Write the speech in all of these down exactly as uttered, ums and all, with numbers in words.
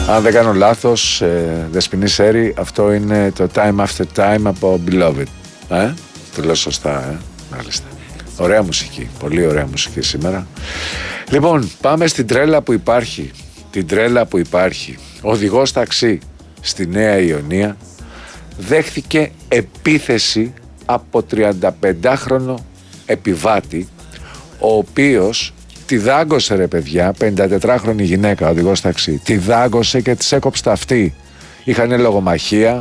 Αν δεν κάνω λάθος, ε, Δεσποινή Σέρι, αυτό είναι το Time After Time από Beloved. Ε, το λέω σωστά, ε, μάλιστα. Ωραία μουσική, πολύ ωραία μουσική σήμερα. Λοιπόν, πάμε στην τρέλα που υπάρχει. Την τρέλα που υπάρχει. Ο οδηγός ταξί στη Νέα Ιωνία δέχθηκε επίθεση από τριανταπεντάχρονο επιβάτη, ο οποίος τη δάγκωσε, ρε παιδιά, πενηντατετράχρονη γυναίκα, οδηγός ταξί, τη δάγκωσε και της έκοψε τα αυτή. Είχανε λογομαχία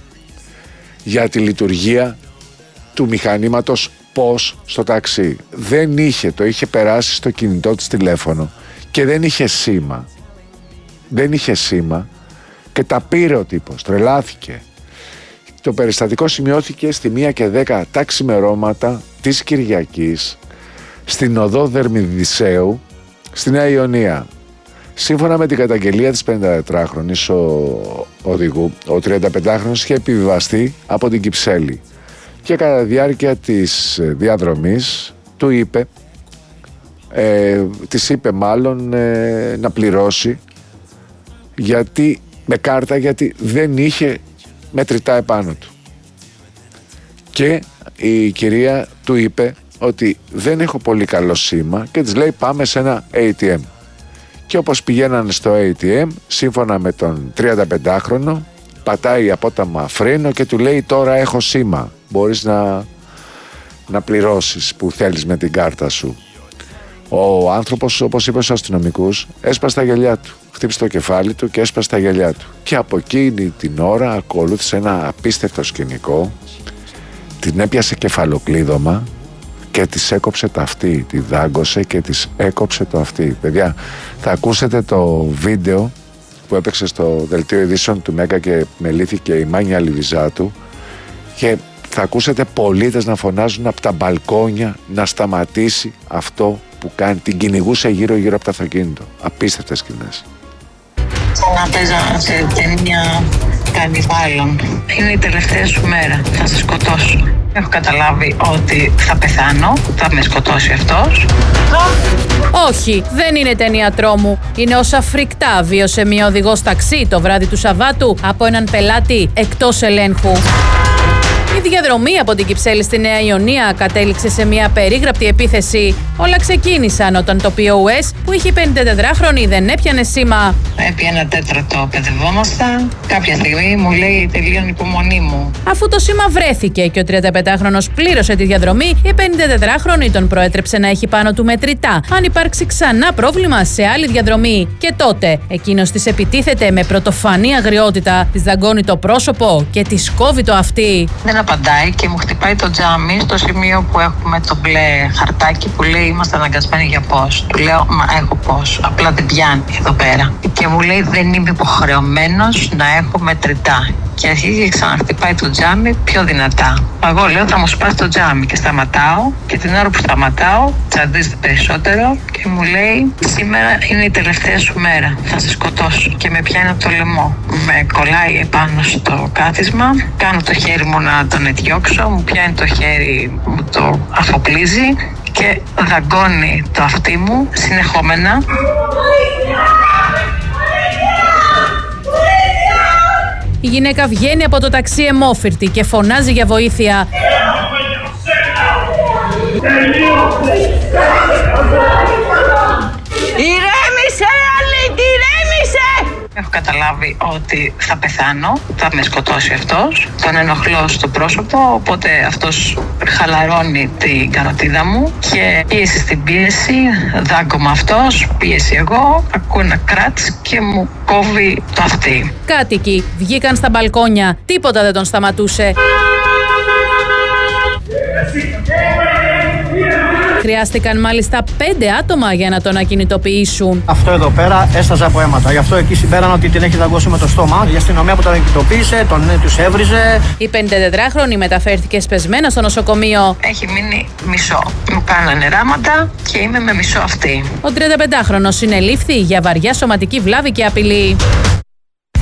για τη λειτουργία του μηχανήματος πώς στο ταξί. Δεν είχε, το είχε περάσει στο κινητό της τηλέφωνο και δεν είχε σήμα. Δεν είχε σήμα και τα πήρε ο τύπος, τρελάθηκε. Το περιστατικό σημειώθηκε στη μία και δέκα τα ξημερώματα της Κυριακής στην οδό Δερμιδησέου στη Νέα Ιωνία. Σύμφωνα με την καταγγελία της πενηντατετράχρονης ο οδηγού, ο τριανταπεντάχρονος είχε επιβιβαστεί από την Κυψέλη και κατά τη διάρκεια της διαδρομής του είπε, ε, της είπε μάλλον ε, να πληρώσει γιατί, με κάρτα, γιατί δεν είχε μετρητά επάνω του. Και η κυρία του είπε ότι δεν έχω πολύ καλό σήμα και της λέει πάμε σε ένα έι τι εμ. Και όπως πηγαίνανε στο έι τι εμ, σύμφωνα με τον τριανταπεντάχρονο, πατάει απόταμα φρένο και του λέει τώρα έχω σήμα, μπορείς να, να πληρώσεις που θέλεις με την κάρτα σου. Ο άνθρωπος, όπως είπε στους αστυνομικούς, έσπασε τα γυαλιά του, χτύπησε το κεφάλι του και έσπασε τα γυαλιά του. Και από εκείνη την ώρα ακολούθησε ένα απίστευτο σκηνικό, την έπιασε κεφαλοκλείδωμα και της έκοψε το αυτί, τη δάγκωσε και της έκοψε το αυτί. Παιδιά, θα ακούσετε το βίντεο που έπαιξε στο δελτίο ειδήσεων του Μέγκα και μελήθηκε η Μάνια Λιβιζάτου και θα ακούσετε πολίτες να φωνάζουν από τα μπαλκόνια να σταματήσει αυτό που κάνει. Την κυνηγούσε γύρω γύρω από το αυτοκίνητο. Απίστευτες σκηνές. Σαν να παίζα σε ταινία κανιβάλων. Είναι η τελευταία σου μέρα. Θα σε σκοτώσω. Έχω καταλάβει ότι θα πεθάνω. Θα με σκοτώσει αυτός. Όχι, δεν είναι ταινία τρόμου. Είναι όσα φρικτά βίωσε μια οδηγός ταξί το βράδυ του Σαββάτου από έναν πελάτη εκτός ελέγχου. Η διαδρομή από την Κυψέλη στη Νέα Ιωνία κατέληξε σε μια περίγραπτη επίθεση. Όλα ξεκίνησαν όταν το πι ο ες που είχε πενηντατετράχρονη δεν έπιανε σήμα. Επί ένα τέταρτο παιδευόμασταν. Κάποια στιγμή μου λέει τελείωνε η υπομονή μου. Αφού το σήμα βρέθηκε και ο τριανταπεντάχρονος πλήρωσε τη διαδρομή, η πενηντατετράχρονη τον προέτρεψε να έχει πάνω του μετρητά αν υπάρξει ξανά πρόβλημα σε άλλη διαδρομή. Και τότε εκείνος της επιτίθεται με πρωτοφανή αγριότητα, της δαγκώνει το πρόσωπο και της κόβει το αυτί. Δεν απαντάει και μου χτυπάει το τζάμι στο σημείο που έχουμε το μπλε χαρτάκι που λέει είμαστε αναγκασμένοι για πώς. Του λέω μα έχω πώς, απλά δεν πιάνει εδώ πέρα. Και μου λέει δεν είμαι υποχρεωμένος να έχω μετρητά. Και αρχίζει και ξαναχτυπάει το τζάμι πιο δυνατά. Εγώ λέω θα μου σπάσει το τζάμι και σταματάω και την ώρα που σταματάω τσαντίζεται περισσότερο και μου λέει σήμερα είναι η τελευταία σου μέρα, θα σε σκοτώσω. Και με πιάνει από το λαιμό. Με κολλάει επάνω στο κάθισμα, κάνω το χέρι μου να τον ετιώξω, μου πιάνει το χέρι, μου το αφοπλίζει και δαγκώνει το αυτί μου συνεχόμενα. Η γυναίκα βγαίνει από το ταξί αιμόφυρτη και φωνάζει για βοήθεια. Ηρέμησε, Αλήτη, ηρέμησε! Έχω καταλάβει ότι θα πεθάνω, θα με σκοτώσει αυτός. Τον ενοχλώ στο πρόσωπο, οπότε αυτός χαλαρώνει την καροτίδα μου και πίεση στην πίεση, δάγκωμα αυτός, πίεση εγώ, ακούω ένα κράτς και μου κόβει το αυτί. Κάτοικοι βγήκαν στα μπαλκόνια, τίποτα δεν τον σταματούσε. Χρειάστηκαν μάλιστα πέντε άτομα για να τον ακινητοποιήσουν. Αυτό εδώ πέρα έσταζε από αίματα. Γι' αυτό εκεί συμπέραν ότι την έχει δαγκώσει με το στόμα. Η αστυνομία που τον ακινητοποίησε, τον τους έβριζε. Η πενηντατετράχρονη μεταφέρθηκε σπεσμένα στο νοσοκομείο. Έχει μείνει μισό. Μου κάνανε ράματα και είμαι με μισό αυτή. Ο τριανταπεντάχρονος συνελήφθη για βαριά σωματική βλάβη και απειλή.